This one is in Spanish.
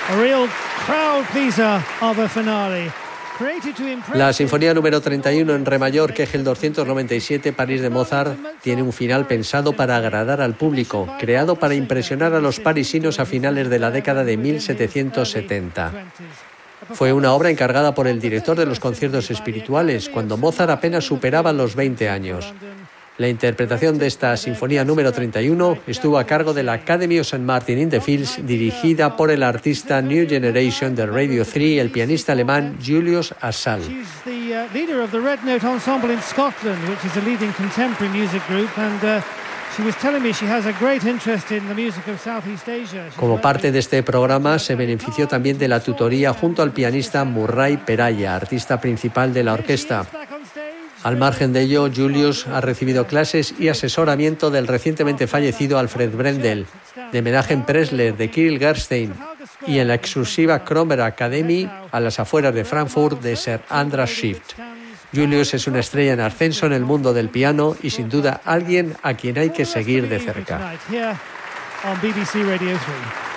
La Sinfonía número 31 en re mayor, Kegel 297, París de Mozart, tiene un final pensado para agradar al público, creado para impresionar a los parisinos a finales de la década de 1770. Fue una obra encargada por el director de los conciertos espirituales, cuando Mozart apenas superaba los 20 años. La interpretación de esta Sinfonía número 31 estuvo a cargo de la Academy of St. Martin in the Fields, dirigida por el artista New Generation de Radio 3, el pianista alemán Julius Asal. Como parte de este programa, se benefició también de la tutoría junto al pianista Murray Peraya, artista principal de la orquesta. Al margen de ello, Julius ha recibido clases y asesoramiento del recientemente fallecido Alfred Brendel, de Menachem Pressler, de Kirill Gerstein y en la exclusiva Kromer Academy, a las afueras de Frankfurt, de Sir Andras Schiff. Julius es una estrella en ascenso en el mundo del piano y sin duda alguien a quien hay que seguir de cerca.